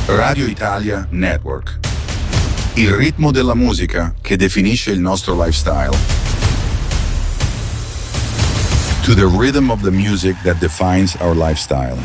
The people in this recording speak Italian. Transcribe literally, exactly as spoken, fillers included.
Radio Italia Network. Il ritmo della musica che definisce il nostro lifestyle. To the rhythm of the music that defines our lifestyle.